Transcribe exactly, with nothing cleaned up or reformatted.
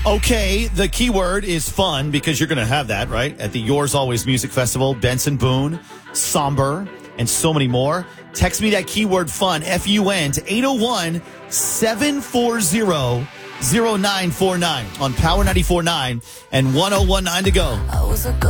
Okay, the keyword is fun because you're going to have that, right? At the Yours Always Music Festival, Benson Boone, Somber, and so many more. Text me that keyword fun, F U N, to eight oh one, seven four zero, zero nine four nine on Power ninety-four point nine and one oh one nine to go. I was a